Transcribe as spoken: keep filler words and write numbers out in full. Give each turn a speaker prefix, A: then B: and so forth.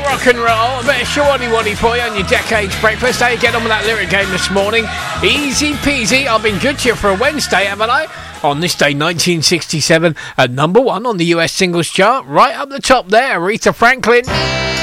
A: rock and roll. A bit of Shawaddy Waddy for you on your Decades Breakfast. How you get on with that lyric game this morning? Easy peasy. I've been good to you for a Wednesday, haven't I? On this day, nineteen sixty-seven, at number one on the U S singles chart. Right up the top there, Aretha Franklin.